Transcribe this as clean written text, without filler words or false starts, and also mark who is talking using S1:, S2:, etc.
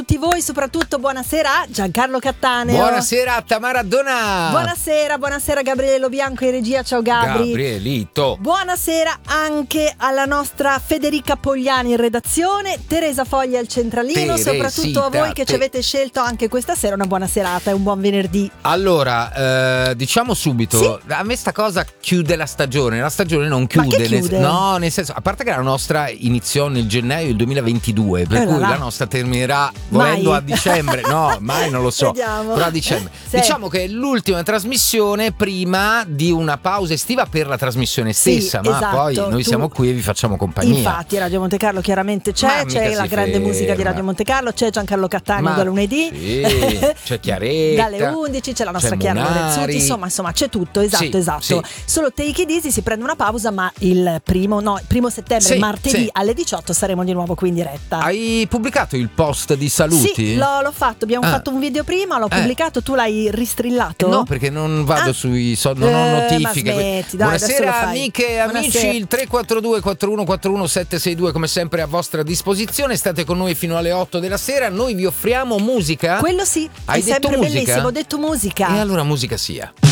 S1: tutti voi, soprattutto buonasera a Giancarlo Cattaneo.
S2: Buonasera a Tamara Donna.
S1: Buonasera Gabriele Lo Bianco in regia, ciao Gabri.
S2: Gabrielito.
S1: Buonasera anche alla nostra Federica Pogliani in redazione, Teresa Foglia al centralino, soprattutto a voi che ci avete scelto anche questa sera una buona serata e un buon venerdì.
S2: Allora, diciamo subito, a me sta cosa chiude la stagione non chiude.
S1: Ma che chiude?
S2: Nel senso, a parte che la nostra iniziò nel gennaio del 2022, per cui la nostra terminerà volendo a dicembre. No, mai non lo so.
S1: Vediamo.
S2: Però a dicembre.
S1: Sì.
S2: Diciamo che è l'ultima trasmissione prima di una pausa estiva per la trasmissione stessa, ma
S1: esatto.
S2: poi noi siamo qui e vi facciamo compagnia.
S1: Infatti Radio Monte Carlo chiaramente c'è la grande musica di Radio Monte Carlo, c'è Giancarlo Cattaneo da lunedì,
S2: sì, c'è Chiaretta
S1: dalle 11 c'è la nostra Chiara Lorenzucci, insomma c'è tutto, esatto.
S2: Sì.
S1: Solo Take It Easy si prende una pausa, ma il primo settembre, martedì alle 18 saremo di nuovo qui in diretta.
S2: Hai pubblicato il post di saluti?
S1: Sì, l'ho fatto, abbiamo fatto un video prima, l'ho pubblicato, tu l'hai ristrillato?
S2: No, perché non vado sui non ho notifiche.
S1: Ma smetti, dai,
S2: buonasera amiche e amici, il 342 4141 762 come sempre a vostra disposizione, state con noi fino alle 8 della sera, noi vi offriamo musica.
S1: Quello sì,
S2: hai
S1: è sempre
S2: detto musica?
S1: bellissimo, ho detto musica.
S2: E allora musica sia.